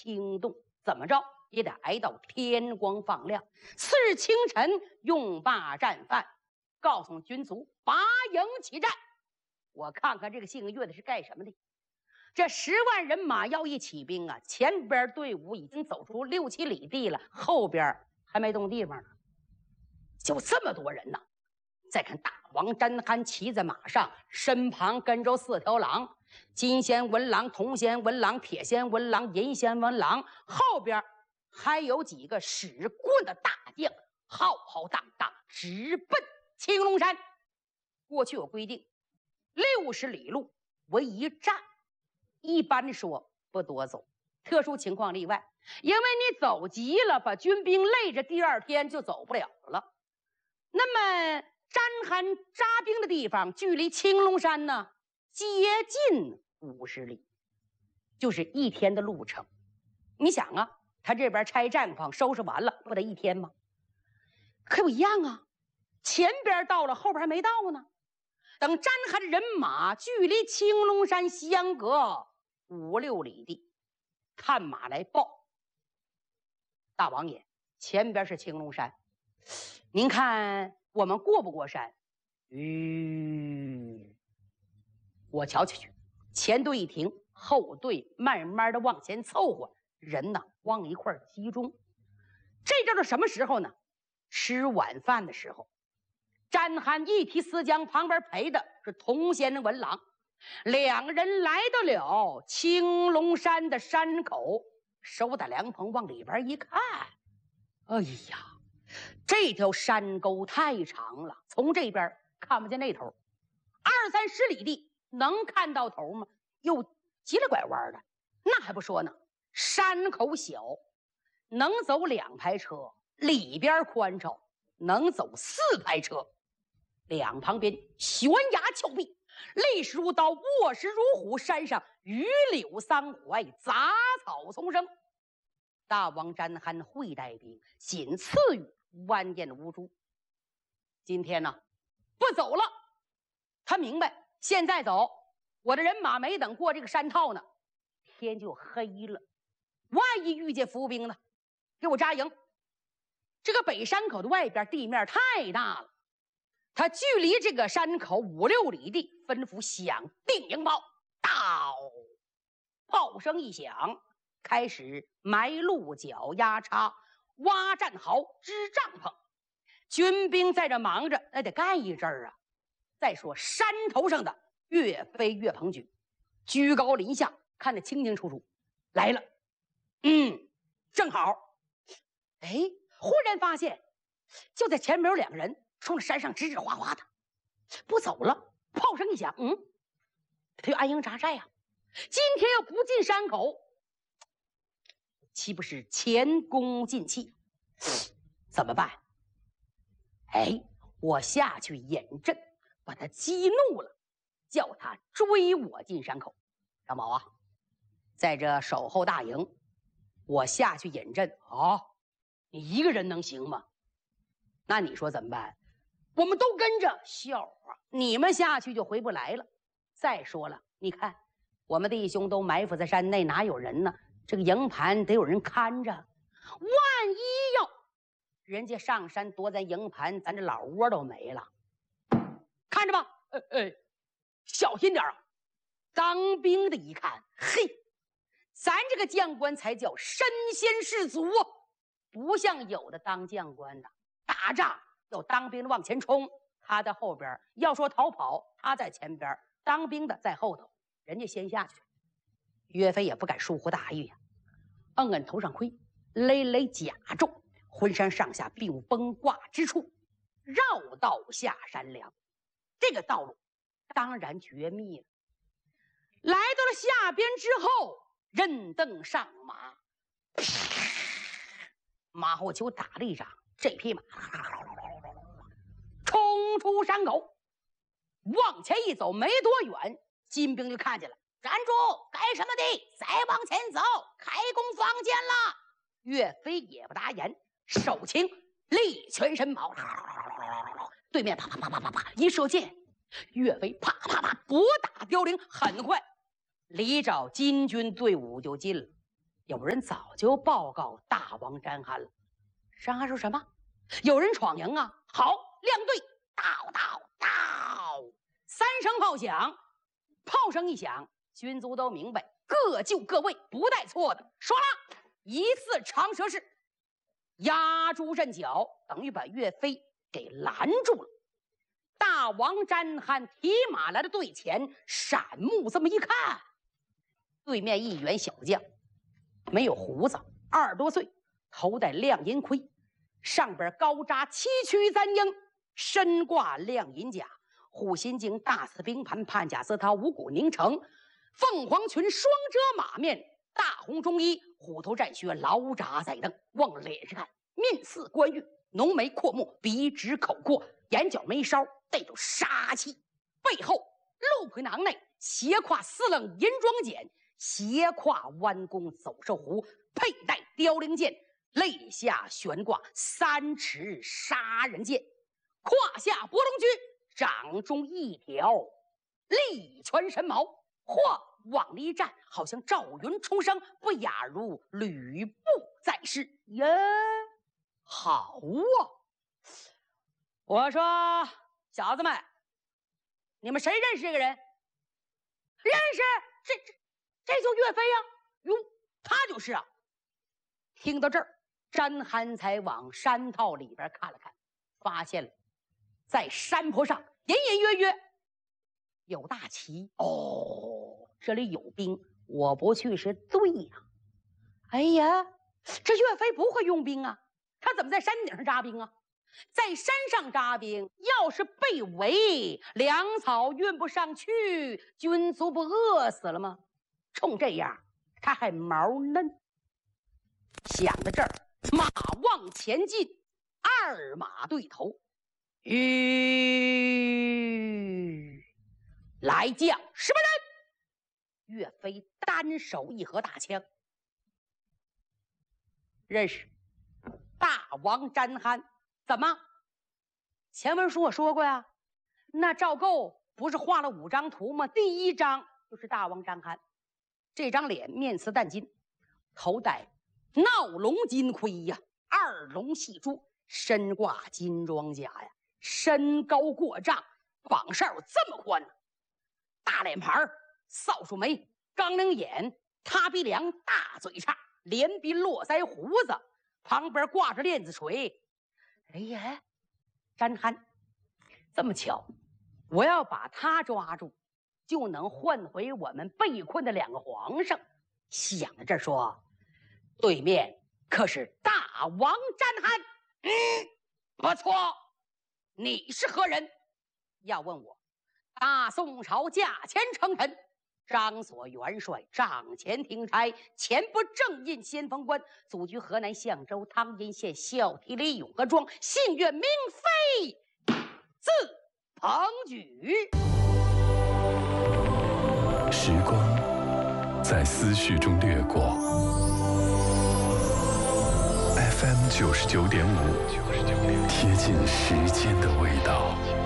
惊动，怎么着也得挨到天光放亮。次日清晨，用罢战犯，告诉军卒拔营起战。我看看这个姓岳的是干什么的。这10万人马要一起兵啊，前边队伍已经走出6、7里地了，后边还没动地方呢。就这么多人呐！再看大王詹憨骑在马上，身旁跟着4条狼：金仙文郎、铜仙文郎、铁仙文郎、银仙文郎，后边还有几个使棍的大将，浩浩荡荡直奔青龙山。过去有规定，60里路为一站，一般说不多走，特殊情况例外，因为你走急了，把军兵累着，第2天就走不了了。那么詹憨扎兵的地方距离青龙山呢接近50里，就是1天的路程。你想啊，他这边拆战况收拾完了，不得1天吗？可不一样啊，前边到了，后边还没到呢。等詹憨的人马距离青龙山相隔5、6里地，探马来报：大王爷，前边是青龙山，您看我们过不过山？我瞧瞧去。前队一停，后队慢慢的往前凑合，人呢往一块集中。这叫做什么时候呢？吃晚饭的时候。詹憨一提丝将，旁边陪的是铜仙文郎，2个人来到了青龙山的山口，手打凉棚往里边一看，哎呀，这条山沟太长了，从这边看不见那头，20、30里地能看到头吗？又急了拐弯的。那还不说呢，山口小，能走2排车，里边宽敞，能走4排车。2旁边悬崖峭壁，立石如刀，卧石如虎，山上榆柳桑槐，杂草丛生。大王詹憨会带兵，仅次于完颜无珠。今天呢，不走了。他明白，现在走，我的人马没等过这个山套呢，天就黑了。万一遇见伏兵呢，给我扎营。这个北山口的外边地面太大了，他距离这个山口5、6里地，吩咐响定营炮。到，炮声一响，开始埋鹿角、压叉、挖战壕、支帐篷。军兵在这忙着，那得干一阵儿啊。再说山头上的岳飞、岳鹏举居高临下，看得清清楚楚，来了。正好。哎，忽然发现就在前面有2个人冲着山上指指划划的，不走了。炮声一响，他就安营扎寨呀。今天要不进山口，岂不是前功尽弃？怎么办？我下去引阵，把他激怒了，叫他追我进山口。张宝啊，在这守候大营，我下去引阵啊，你一个人能行吗？那你说怎么办？我们都跟着，笑话，你们下去就回不来了。再说了，你看我们弟兄都埋伏在山内，哪有人呢？这个营盘得有人看着，万一要人家上山夺咱营盘，咱这老窝都没了。看着吧，小心点啊！当兵的一看，嘿，咱这个将官才叫身先士卒啊，不像有的当将官的打仗要当兵的往前冲，他在后边；要说逃跑，他在前边，当兵的在后头，人家先下去。岳飞也不敢疏忽大意呀，摁头上盔，累累甲胄，浑身上下并无崩挂之处，绕道下山梁。这个道路当然绝密了。来到了下边之后，任凳上马，马后球打了一掌，这匹马冲出山口，往前一走，没多远，金兵就看见了。站住！干什么的？再往前走，开弓放箭了！岳飞也不打眼，手擎力全身跑，对面啪啪啪啪啪啪一射箭，岳飞啪啪啪拨打凋零，很快离着金军队伍就近了。 有人早就报告大王詹憨了。詹憨说什么？有人闯营啊！好，亮队，到到到！3声炮响，炮声一响，军卒都明白，各就各位，不带错的。说了一次长蛇式，压住阵脚，等于把岳飞给拦住了。大王詹憨提马来到队前，闪目这么一看，对面一员小将，没有胡子，20多岁，头戴亮银盔，上边高扎7曲簪缨，身挂亮银甲，虎心镜大刺冰盘，判甲色绦五谷凝成，凤凰裙双遮马面，大红中衣，虎头战靴劳扎在蹬。往脸上看，面似关羽，浓眉阔目，鼻直口阔，眼角眉梢带着杀气，背后鹿皮囊内斜挎4棱银装锏，斜挎弯弓走兽弧，佩戴凋零剑，肋下悬挂3尺杀人剑，胯下拨龙驹，掌中一条利拳神矛，或往里一站，好像赵云重生，不亚如吕布在世耶。好啊！我说小子们，你们谁认识这个人？认识，这就岳飞呀！哟，他就是啊。听到这儿，詹憨才往山套里边看了看，发现了在山坡上隐隐约约有大旗。哦，这里有兵，我不去是对呀。哎呀，这岳飞不会用兵啊，他怎么在山顶上扎兵啊？在山上扎兵，要是被围，粮草运不上去，军卒不饿死了吗？冲这样，他还毛嫩。想到这儿，马往前进，2马对头，来将10万人。岳飞单手一合大枪，认识大王詹憨。怎么？前文书我说过呀，那赵构不是画了5张图吗？第1张就是大王詹憨，这张脸面似淡金，头戴闹龙金盔呀，2龙戏珠，身挂金装甲呀，身高过丈，膀哨有这么宽呢。大脸盘，扫帚眉，钢铃眼，塌鼻梁，大嘴叉，连鬓络腮胡子，旁边挂着链子锤。哎呀，詹憨，这么巧，我要把他抓住，就能换回我们被困的2个皇上。想到这儿说，对面可是大王詹憨。不错，你是何人？要问我，大宋朝驾前称臣，张所元帅帐前听差，前不正印先锋官，祖居河南象州汤阴县孝悌里永和庄，信岳明妃，字鹏举。 时光在思绪中掠过。FM 99.5，贴近时间的味道。